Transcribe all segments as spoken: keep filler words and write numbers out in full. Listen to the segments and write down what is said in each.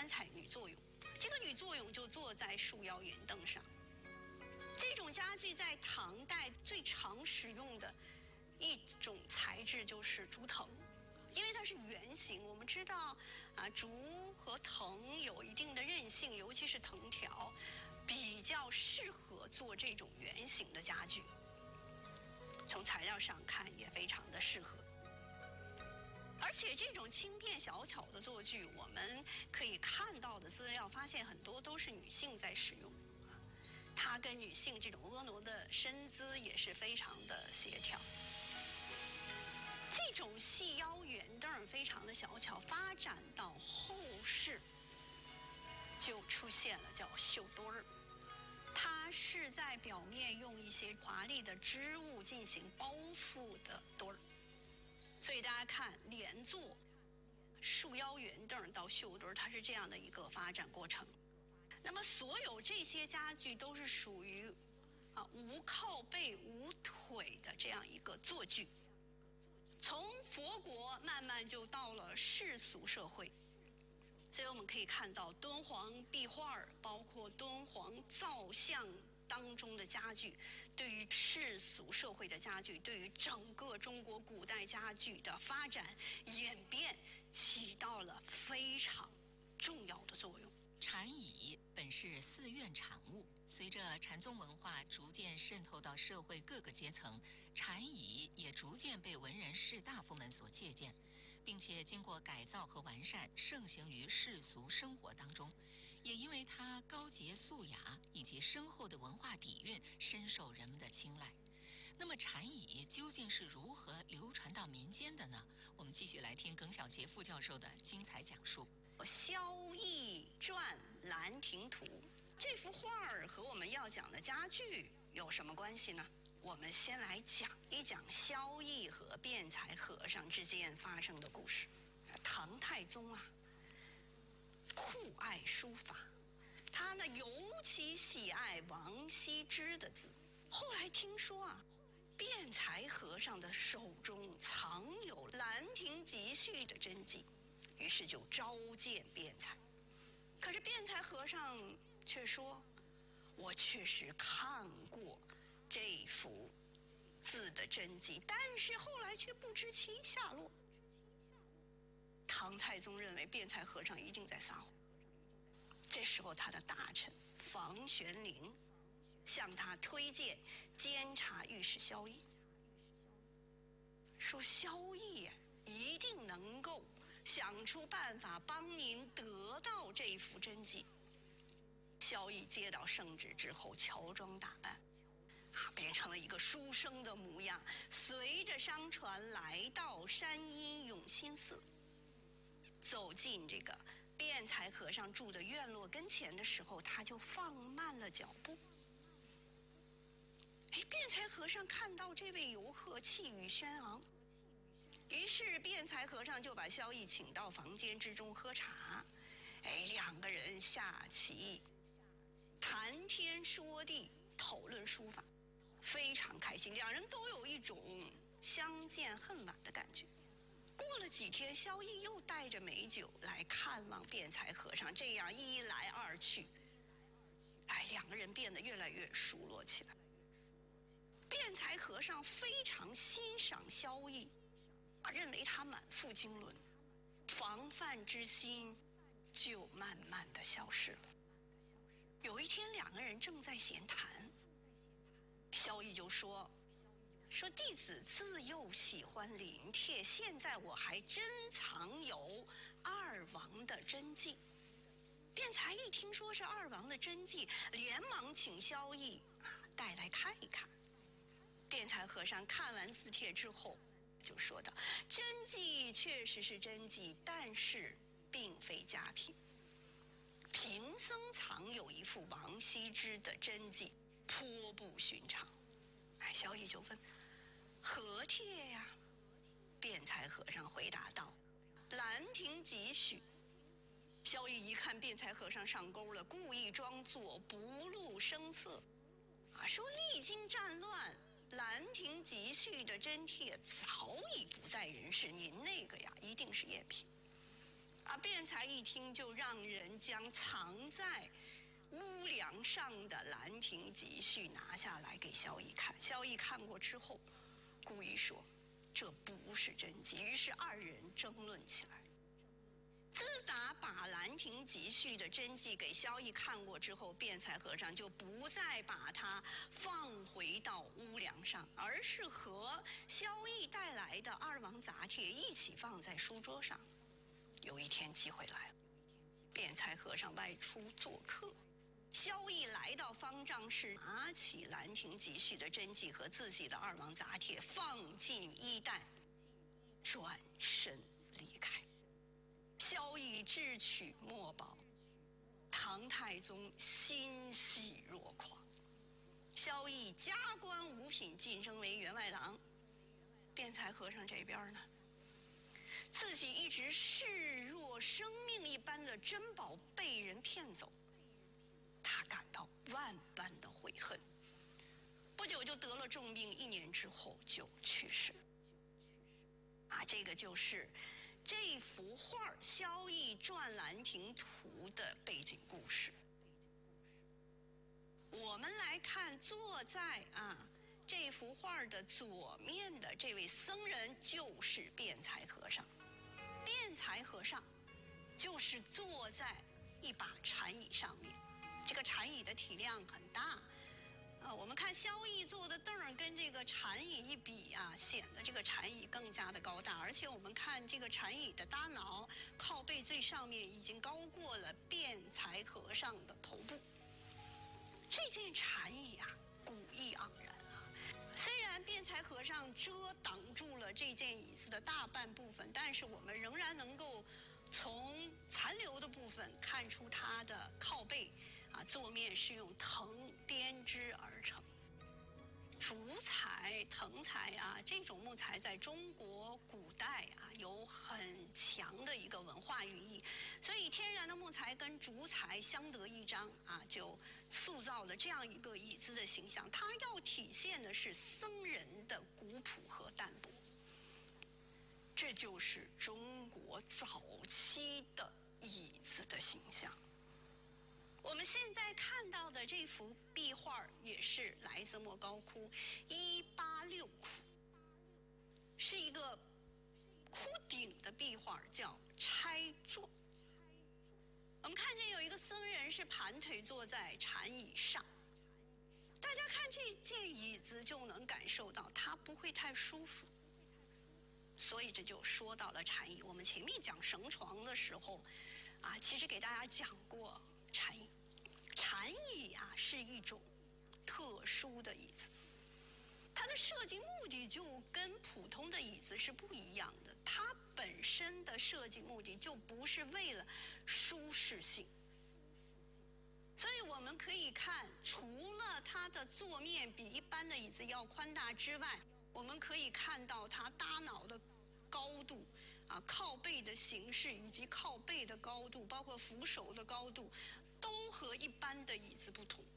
三彩女作俑。这个女作俑就坐在束腰圆凳上。这种家具在唐代最常使用的一种材质就是竹藤，因为它是圆形。我们知道啊，竹和藤有一定的韧性，尤其是藤条，比较适合做这种圆形的家具。从材料上看也非常的适合。而且这种轻便小巧的座具，我们可以看到的资料发现很多都是女性在使用，它跟女性这种婀娜的身姿也是非常的协调。这种细腰圆凳非常的小巧，发展到后世就出现了叫绣墩儿，它是在表面用一些华丽的织物进行包覆的墩儿。所以大家看，连坐、束腰圆凳到绣墩，它是这样的一个发展过程。那么所有这些家具都是属于啊无靠背、无腿的这样一个坐具。从佛国慢慢就到了世俗社会，所以我们可以看到敦煌壁画，包括敦煌造像当中的家具，对于世俗社会的家具，对于整个中国古代家具的发展演变，起到了非常重要的作用。 禅椅本是寺院产物，随着禅宗文化逐渐渗透到社会各个阶层，禅椅也逐渐被文人士大夫们所借鉴，并且经过改造和完善，盛行于世俗生活当中。也因为它高洁素雅以及深厚的文化底蕴，深受人们的青睐。那么禅椅究竟是如何流传到民间的呢？我们继续来听耿晓杰副教授的精彩讲述。 萧绎传《兰亭图》这幅画儿和我们要讲的家具有什么关系呢？我们先来讲一讲萧绎和辩才和尚之间发生的故事。唐太宗啊，酷爱书法，他呢尤其喜爱王羲之的字。后来听说啊，辩才和尚的手中藏有《兰亭集序》的真迹，于是就召见辩才。可是辩才和尚却说：“我确实看过这幅字的真迹，但是后来却不知其下落。”唐太宗认为辩才和尚一定在撒谎。这时候，他的大臣房玄龄向他推荐监察御史萧绎，说萧绎呀，一定能够想出办法帮您得到这幅真迹。萧绎接到圣旨之后，乔装打扮，啊，变成了一个书生的模样，随着商船来到山阴永新寺，走进这个辩才和尚住的院落跟前的时候，他就放慢了脚步。哎，辩才和尚看到这位游客气宇轩昂，于是辩才和尚就把萧绎请到房间之中喝茶。哎，两个人下棋，谈天说地，讨论书法，非常开心。两人都有一种相见恨晚的感觉。过了几天，萧绎又带着美酒来看望辩才和尚，这样一来二去，哎，两个人变得越来越熟络起来。辩才和尚非常欣赏萧绎，认为他满腹经纶，防范之心就慢慢的消失了。有一天，两个人正在闲谈，萧绎就说说弟子自幼喜欢临帖，现在我还珍藏有二王的真迹。辩才一听说是二王的真迹，连忙请萧绎带来看一看。辩才和尚看完字帖之后就说道：“真迹确实是真迹，但是并非佳品。贫僧藏有一幅王羲之的真迹，颇不寻常。”哎，萧绎就问：“何帖呀？”辩才和尚回答道：“兰亭集序。”萧绎一看辩才和尚上钩了，故意装作不露声色，啊，说历经战乱，兰亭集序的真帖早已不在人世，您那个呀一定是赝品。 啊，辩才一听就让人将藏在屋梁上的《兰亭集序》拿下来给萧绎看。萧绎看过之后，故意说这不是真迹，于是二人争论起来。自打把《兰亭集序》的真迹给萧绎看过之后，辩才和尚就不再把它放回到屋梁上，而是和萧绎带来的二王杂帖一起放在书桌上。有一天机会来了，辩才和尚外出做客，萧绎来到方丈室，拿起《兰亭集序》的真迹和自己的二王杂帖放进衣袋，转身离开。萧绎智取墨宝，唐太宗欣喜若狂。萧绎加官五品，晋升为员外郎。辩才和尚这边呢，自己一直视若生命一般的珍宝被人骗走，他感到万般的悔恨。不久就得了重病，一年之后就去世。啊，这个就是这幅画《萧绎传兰亭图》的背景故事。我们来看坐在啊这幅画的左面的这位僧人就是辩才和尚。辩才和尚就是坐在一把禅椅上面，这个禅椅的体量很大。呃，我们看萧绎坐的凳儿跟这个禅椅一比啊，显得这个禅椅更加的高大。而且我们看这个禅椅的大脑靠背最上面已经高过了辩才和尚的头部。这件禅椅啊，古意盎然啊。虽然辩才和尚遮挡住了这件椅子的大半部分，但是我们仍然能够从残留的部分看出它的靠背啊，座面是用藤编织而成。竹材、藤材啊，这种木材在中国古代啊有很强的一个文化寓意，所以天然的木材跟竹材相得益彰啊，就塑造了这样一个椅子的形象。它要体现的是僧人的古朴和淡泊，这就是中国早期的椅子的形象。我们现在看到的这幅壁画也是来自莫高窟一八六窟，是一个窟顶的壁画，叫钗状。我们看见有一个僧人是盘腿坐在禅椅上，大家看这件椅子就能感受到它不会太舒服，所以这就说到了禅椅。我们前面讲绳床的时候啊，其实给大家讲过禅椅。禅椅啊是一种特殊的椅子，它的设计目的就跟普通的椅子是不一样的。它本身的设计目的就不是为了舒适性，所以我们可以看，除了它的座面比一般的椅子要宽大之外，我们可以看到它大脑的高度啊，靠背的形式以及靠背的高度，包括扶手的高度，都和一般的椅子不同。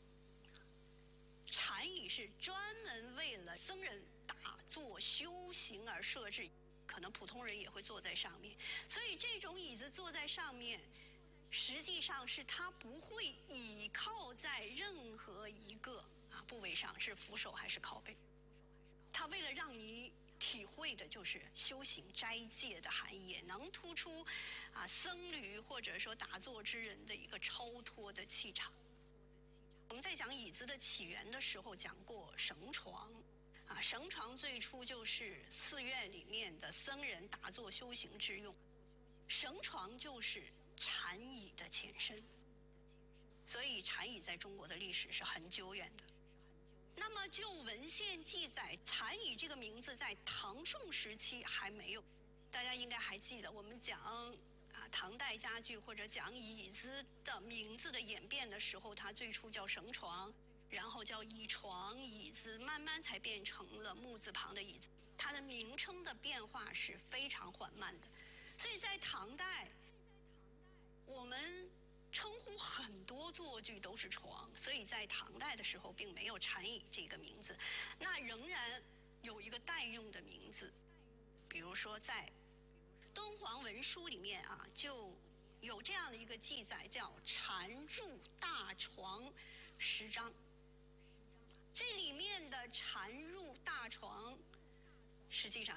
禅椅是专门为了僧人打坐修行而设置，可能普通人也会坐在上面。所以这种椅子坐在上面，实际上是它不会倚靠在任何一个啊部位上，是扶手还是靠背。它为了让你体会的就是修行斋戒的含义，也能突出啊僧侣或者说打坐之人的一个超脱的气场。我们在讲椅子的起源的时候讲过绳床啊，绳床最初就是寺院里面的僧人打坐修行之用，绳床就是禅椅的前身，所以禅椅在中国的历史是很久远的。那么就文献记载，禅椅这个名字在唐宋时期还没有。大家应该还记得，我们讲啊唐代家具或者讲椅子的名字的演变的时候，它最初叫绳床，然后叫椅床、椅子，慢慢才变成了木字旁的椅子。它的名称的变化是非常缓慢的，所以在唐代，我们称呼很多坐具都是床，所以在唐代的时候并没有禅椅这个名字，那仍然有一个代用的名字，比如说在敦煌文书里面啊，就有这样的一个记载，叫“禅入大床十章”。这里面的“禅入大床”，实际上